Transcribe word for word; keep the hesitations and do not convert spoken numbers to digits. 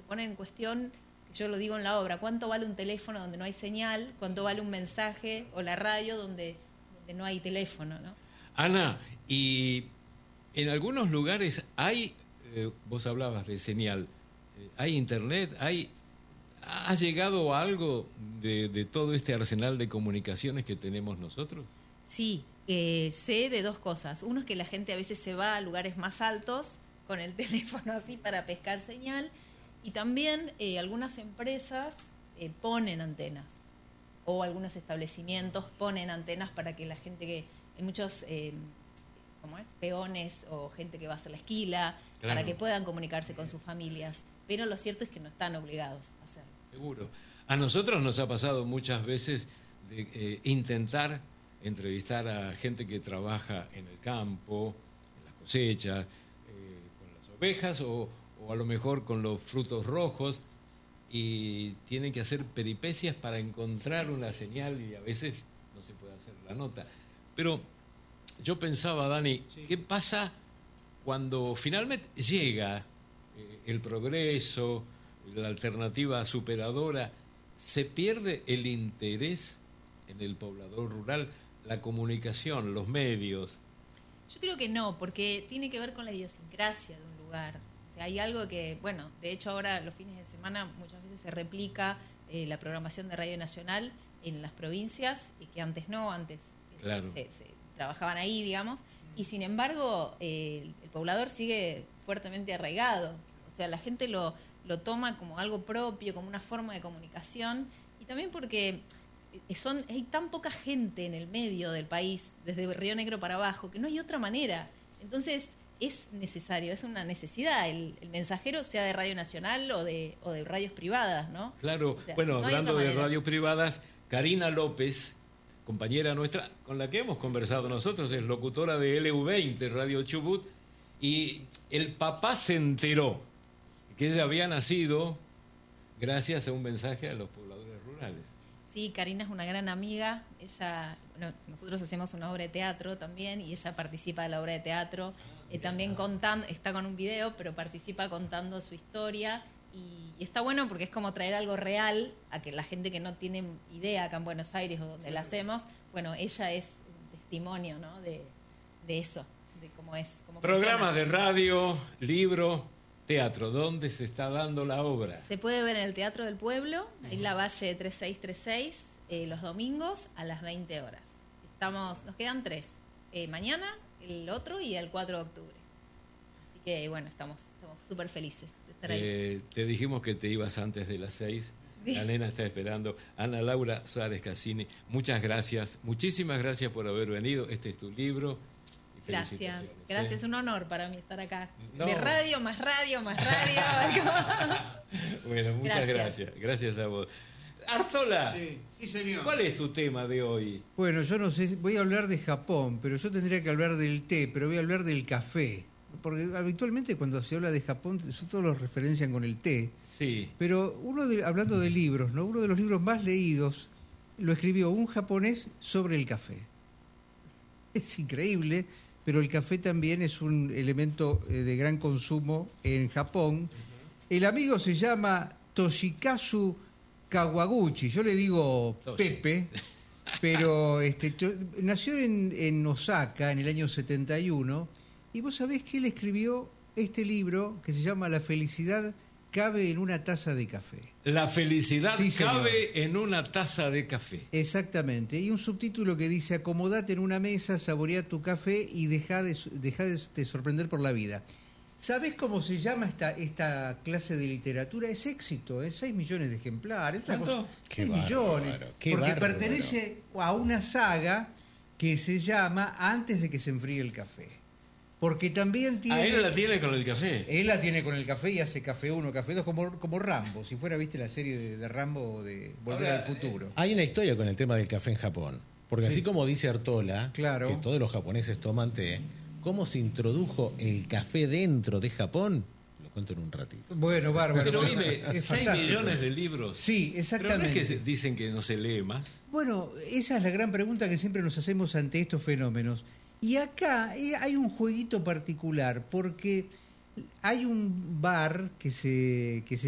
pone en cuestión, yo lo digo en la obra, ¿cuánto vale un teléfono donde no hay señal? ¿Cuánto vale un mensaje o la radio donde, donde no hay teléfono, ¿no? Ana, y en algunos lugares hay, eh, vos hablabas de señal, eh, hay internet, hay, ¿ha llegado algo de, de todo este arsenal de comunicaciones que tenemos nosotros? Sí, eh, sé de dos cosas. Uno es que la gente a veces se va a lugares más altos con el teléfono así para pescar señal, y también eh, algunas empresas eh, ponen antenas, o algunos establecimientos ponen antenas para que la gente que... Hay muchos... Eh, ¿cómo es? Peones o gente que va a hacer la esquila, claro, para que puedan comunicarse con sus familias. Pero lo cierto es que no están obligados a hacerlo. Seguro. A nosotros nos ha pasado muchas veces de eh, intentar entrevistar a gente que trabaja en el campo, en las cosechas, eh, con las ovejas o, o a lo mejor con los frutos rojos, y tienen que hacer peripecias para encontrar una señal y a veces no se puede hacer la nota. Pero yo pensaba, Dani, sí, ¿qué pasa cuando finalmente llega eh, el progreso, la alternativa superadora? ¿Se pierde el interés en el poblador rural, la comunicación, los medios? Yo creo que no, porque tiene que ver con la idiosincrasia de un lugar. O sea, hay algo que, bueno, de hecho ahora los fines de semana muchas veces se replica eh, la programación de Radio Nacional en las provincias, y que antes no, antes claro. se, se trabajaban ahí, digamos, y sin embargo eh, el, el poblador sigue fuertemente arraigado. O sea, la gente lo, lo toma como algo propio, como una forma de comunicación, y también porque son hay tan poca gente en el medio del país, desde Río Negro para abajo, que no hay otra manera. Entonces es necesario, es una necesidad el, el mensajero, sea de Radio Nacional o de, o de radios privadas, ¿no? Claro, o sea, bueno, no hablando de radios privadas, Karina López, compañera nuestra, con la que hemos conversado nosotros, es locutora de L U veinte, Radio Chubut, y el papá se enteró que ella había nacido gracias a un mensaje a los pobladores rurales. Sí, Karina es una gran amiga. Ella, bueno, nosotros hacemos una obra de teatro también, y ella participa de la obra de teatro, ah, eh, también contando, está con un video, pero participa contando su historia, y, y está bueno porque es como traer algo real a que la gente que no tiene idea acá en Buenos Aires o donde la hacemos, bueno, ella es un testimonio, ¿no? de, de eso, de cómo es. Cómo Programas funciona. De radio, libro, teatro, ¿dónde se está dando la obra? Se puede ver en el Teatro del Pueblo, ahí en la Valle treinta y seis treinta y seis, eh, los domingos a las veinte horas. Estamos, nos quedan tres, eh, mañana, el otro y el cuatro de octubre. Así que bueno, estamos súper felices de estar ahí. Eh, te dijimos que te ibas antes de las seis. Sí. La nena está esperando. Ana Laura Suárez Cassini, muchas gracias, muchísimas gracias por haber venido. Este es tu libro. Gracias, gracias, ¿eh? Un honor para mí estar acá. No. De radio, más radio, más radio. Bueno, muchas gracias. gracias, gracias a vos. Artola, sí, sí, señor. ¿Cuál es tu tema de hoy? Bueno, yo no sé, voy a hablar de Japón, pero yo tendría que hablar del té, pero voy a hablar del café. Porque habitualmente cuando se habla de Japón, todos lo referencian con el té. Sí. Pero uno de, hablando de libros, ¿no? Uno de los libros más leídos lo escribió un japonés sobre el café. Es increíble. Pero el café también es un elemento eh, de gran consumo en Japón. Uh-huh. El amigo se llama Toshikazu Kawaguchi. Yo le digo Toshi. Pepe, pero este, to, nació en, en Osaka en el año setenta y uno. Y vos sabés que él escribió este libro que se llama La felicidad cabe en una taza de café. La felicidad sí, cabe en una taza de café. Exactamente. Y un subtítulo que dice: acomodate en una mesa, saborea tu café y deja de, deja de sorprender por la vida. ¿Sabés cómo se llama esta, esta clase de literatura? Es éxito, es seis millones de ejemplares. ¿Cuánto? seis millones. Qué porque bárbaro. Pertenece a una saga que se llama Antes de que se enfríe el café. Porque también tiene... Ah, él la tiene con el café. Él la tiene con el café y hace café uno, café dos, como, como Rambo. Si fuera, viste, la serie de, de Rambo de Volver Ahora, al Futuro. Hay una historia con el tema del café en Japón. Porque sí. Así como dice Artola, claro, que todos los japoneses toman té, ¿cómo se introdujo el café dentro de Japón? Lo cuento en un ratito. Bueno, bárbaro. Pero dime, seis millones de libros. Sí, exactamente. Pero no es que dicen que no se lee más. Bueno, esa es la gran pregunta que siempre nos hacemos ante estos fenómenos. Y acá hay un jueguito particular, porque hay un bar que se, que se